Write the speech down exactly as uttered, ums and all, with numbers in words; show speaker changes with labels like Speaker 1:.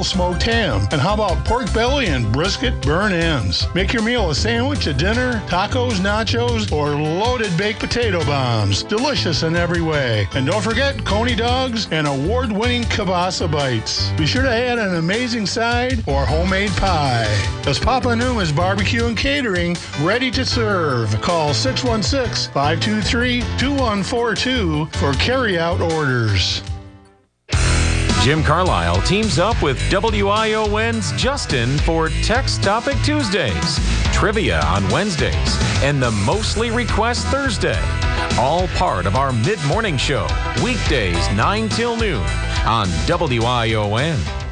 Speaker 1: double smoked ham. And how about pork belly and brisket burn ends? Make your meal a sandwich, a dinner, tacos, nachos, or loaded baked potato bombs. Delicious in every way. And don't forget Coney dogs and award-winning kielbasa bites. Be sure to add an amazing side or homemade pie. That's Papa Newman's Barbecue and Catering, ready to serve. Call six one six, five two three, two one four two for carry-out orders.
Speaker 2: Jim Carlisle teams up with W I O N's Justin for Text Topic Tuesdays, Trivia on Wednesdays, and the Mostly Request Thursday. All part of our mid-morning show, weekdays nine till noon on W I O N.